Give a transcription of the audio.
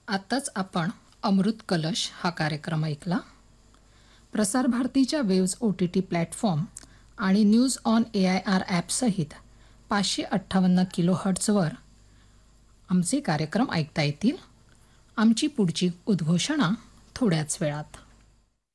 आत्ताच आपण अमृत कलश हा कार्यक्रम ऐकला. प्रसार भारतीच्या वेव्ज OTT प्लॅटफॉर्म आणि न्यूज ऑन AIR ॲपसहित 558 किलोहर्ट्झवर आमचे कार्यक्रम ऐकता येतील. आमची पुढची उद्घोषणा थोड्याच वेळात.